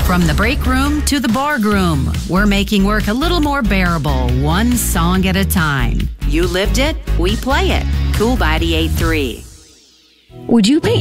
From the break room to the bar room, we're making work a little more bearable, one song at a time. You lived it, we play it. Cool 98.3. Would you pay